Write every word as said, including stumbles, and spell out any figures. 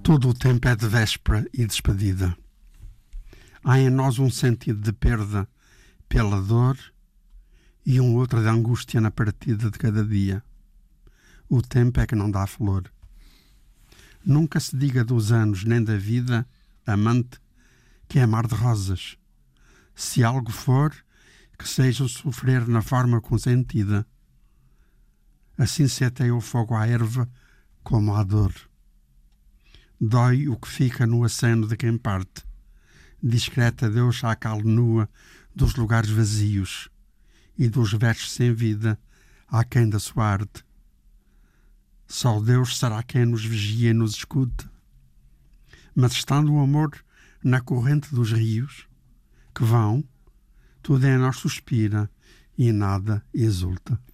Todo o tempo é de véspera e despedida. Há em nós um sentido de perda pela dor e um outro de angústia na partida de cada dia. O tempo é que não dá flor. Nunca se diga dos anos nem da vida, amante, que é mar de rosas. Se algo for, que seja o sofrer na forma consentida. Assim se ateia o fogo à erva como à dor. Dói o que fica no aceno de quem parte. Discreta Deus à cale nua dos lugares vazios e dos versos sem vida aquém da sua arte. Só Deus será quem nos vigia e nos escuta. Mas estando o amor na corrente dos rios que vão, tudo em nós suspira e nada exulta.